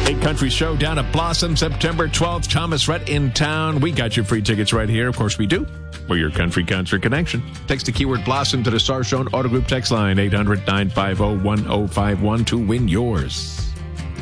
Big Country Show down at Blossom, September 12th. Thomas Rhett in town. We got your free tickets right here. Of course we do. We're your country concert connection. Text the keyword Blossom to the Star Show Auto Group text line 800-950-1051 to win yours.